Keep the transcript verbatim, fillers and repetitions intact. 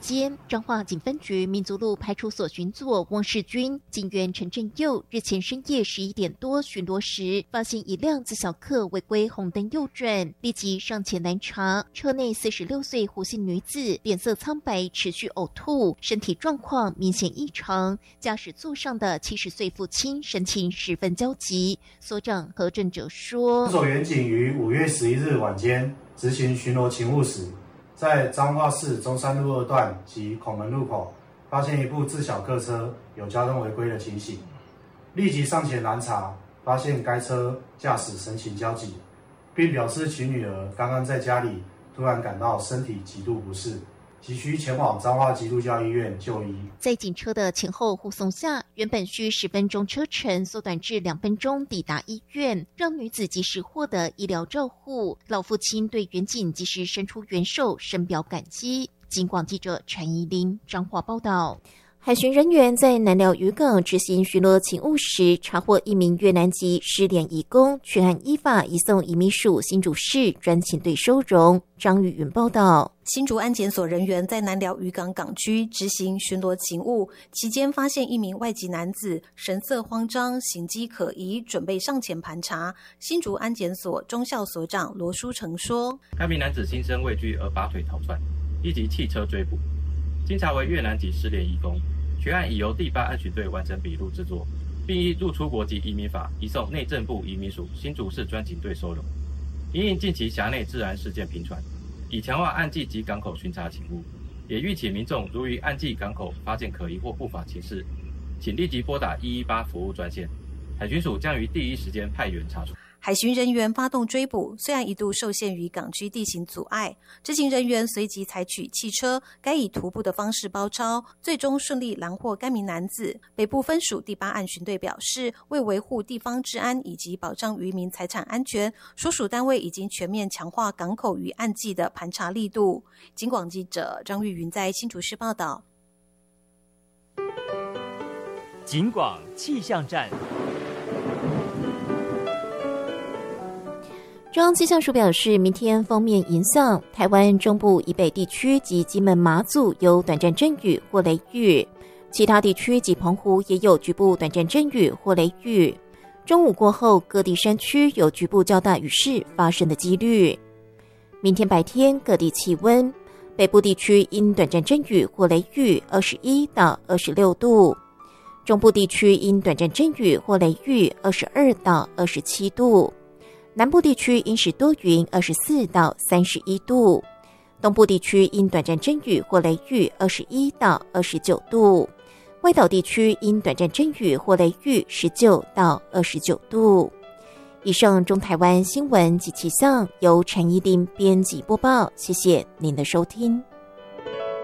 间，彰化警分局民族路派出所巡佐翁世军、警员陈振佑日前深夜十一点多巡逻时，发现一辆自小客违规红灯右转，立即上前拦查。车内四十六岁胡姓女子脸色苍白，持续呕吐，身体状况明显异常。驾驶座上的七十岁父亲神情十分焦急。所长何正哲说： 所员警于五月十一日晚间执行巡逻勤务时，在彰化市中山路二段及孔门路口发现一部自小客车有交通违规的情形，立即上前拦查，发现该车驾驶神情焦急，并表示其女儿刚刚在家里突然感到身体极度不适，急需前往彰化基督教医院就医。 在警车的前后护送下，原本需十分钟车程缩短至两分钟抵达医院，让女子及时获得医疗照护。老父亲对员警及时伸出援手深表感激。警广记者陈怡玲彰化报道。海巡人员在南寮渔港执行巡逻勤务时，查获一名越南籍失联移工，全案依法移送移民署新竹市专勤队收容。张玉云报道。 新竹安检所人员在南寮渔港港区执行巡逻勤务期间，发现一名外籍男子神色慌张，行迹可疑，准备上前盘查。新竹安检所中校所长罗书成说： 该名男子心生畏惧而拔腿逃窜，立即弃车追捕。经查为越南籍失联移工，全案已由第八安巡队完成笔录制作，并依入出国及移民法移送内政部移民署新竹市专勤队收容。因应近期辖内治安事件频传，以强化岸际及港口巡查勤务，也吁请民众如于岸际港口发现可疑或不法情事，请立即拨打一一八服务专线，海巡署将于第一时间派员查处。 海巡人员发动追捕，虽然一度受限于港区地形阻碍，执勤人员随即采取汽车，该以徒步的方式包抄，最终顺利拦获该名男子。北部分署第八岸巡队表示，为维护地方治安以及保障渔民财产安全，所属单位已经全面强化港口与岸际的盘查力度。警广记者张玉云在新竹市报道。 警广气象站。 中央气象署表示，明天锋面影响台湾中部以北地区及金门马祖有短暂阵雨或雷雨，其他地区及澎湖也有局部短暂阵雨或雷雨。中午过后，各地山区有局部较大雨势发生的几率。明天白天各地气温，北部地区因短暂阵雨或雷雨二十一到二十六度，中部地区因短暂阵雨或雷雨二十二到二十七度。南部地区因时多云，二十四到三十一度；东部地区因短暂阵雨或雷雨，二十一到二十九度；外岛地区因短暂阵雨或雷雨，十九到二十九度。以上中台湾新闻及气象由陈怡玲编辑播报，谢谢您的收听。